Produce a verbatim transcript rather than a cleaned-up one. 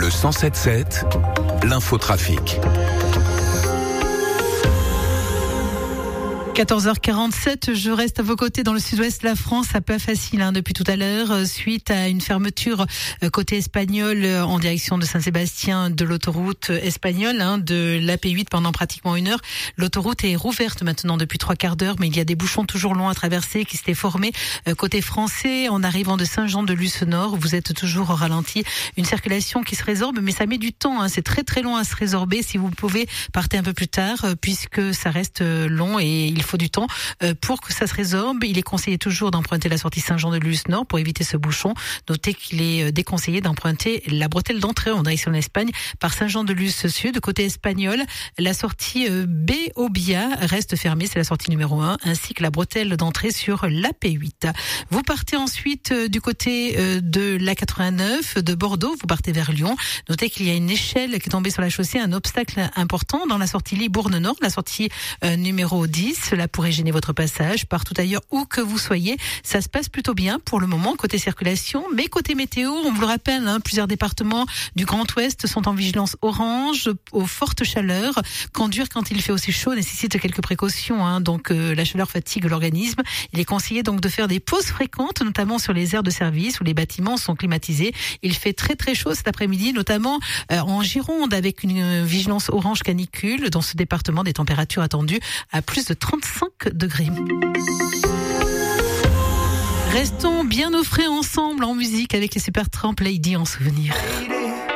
Le cent sept sept, l'infotrafic. quatorze heures quarante-sept, je reste à vos côtés dans le sud-ouest de la France. Ça pas facile hein, depuis tout à l'heure, suite à une fermeture côté espagnol en direction de Saint-Sébastien de l'autoroute espagnole, hein, de l'A P huit pendant pratiquement une heure. L'autoroute est rouverte maintenant depuis trois quarts d'heure, mais il y a des bouchons toujours longs à traverser qui s'étaient formés côté français en arrivant de Saint-Jean-de-Luz-Nord. Vous êtes toujours au ralenti, une circulation qui se résorbe, mais ça met du temps. Hein, c'est très très long à se résorber. Si vous pouvez, partez un peu plus tard, puisque ça reste long et il faut du temps pour que ça se résorbe. Il est conseillé toujours d'emprunter la sortie Saint-Jean-de-Luz-Nord pour éviter ce bouchon. Notez qu'il est déconseillé d'emprunter la bretelle d'entrée en direction d'Espagne par Saint-Jean-de-Luz-Sud. Côté espagnol, la sortie Beobia reste fermée, c'est la sortie numéro un, ainsi que la bretelle d'entrée sur l'A P huit. Vous partez ensuite du côté de l'A quatre-vingt-neuf de Bordeaux, vous partez vers Lyon. Notez qu'il y a une échelle qui est tombée sur la chaussée, un obstacle important dans la sortie Libourne-Nord, la sortie numéro dix. Cela pourrait gêner votre passage. Partout ailleurs où que vous soyez, ça se passe plutôt bien pour le moment côté circulation, mais côté météo, on vous le rappelle, hein, plusieurs départements du Grand Ouest sont en vigilance orange aux fortes chaleurs. Conduire quand il fait aussi chaud nécessite quelques précautions, hein, donc euh, la chaleur fatigue l'organisme. Il est conseillé donc de faire des pauses fréquentes, notamment sur les aires de service où les bâtiments sont climatisés. Il fait très très chaud cet après-midi, notamment euh, en Gironde, avec une vigilance orange canicule. Dans ce département, des températures attendues à plus de trente-cinq degrés. Restons bien au frais ensemble en musique avec les Supertramp Lady en souvenir.